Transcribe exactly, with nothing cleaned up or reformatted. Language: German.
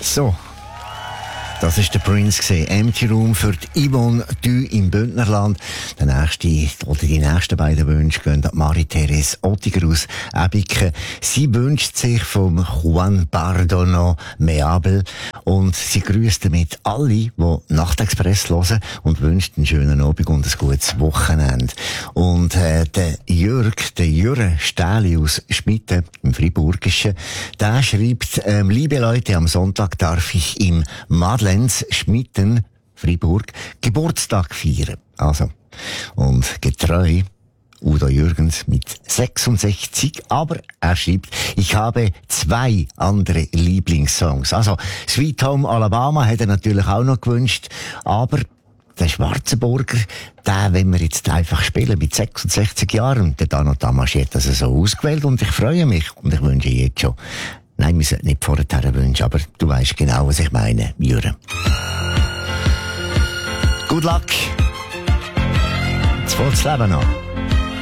So. Das war der Prince, Empty Room für die Yvonne Dü im Bündnerland. Der nächste, oder die nächsten beiden Wünsche gehen an Marie-Therese Ottiger aus Ebiken. Sie wünscht sich vom Juan Bardono Meabel und sie grüßt damit alle, die Nachtexpress hören und wünscht einen schönen Abend und ein gutes Wochenende. Und äh, der Jörg, der Jürre Stähli aus Schmitten im Friburgischen, der schreibt, ähm, liebe Leute, am Sonntag darf ich im Madeleine Schmitten, Fribourg, Geburtstag feiern. Also, und getreu Udo Jürgens mit sechsundsechzig, aber er schreibt, ich habe zwei andere Lieblingssongs. Also, Sweet Home Alabama hat er natürlich auch noch gewünscht, aber der Schwarzenburger, den wollen wir jetzt einfach spielen mit sechsundsechzig Jahren. Der Dano Tamasch hat das so ausgewählt und ich freue mich und ich wünsche jetzt schon. Nein, wir sollten nicht vorher wünschen, aber du weißt genau, was ich meine, Jürgen. Good luck. Jetzt fährt's Leben an.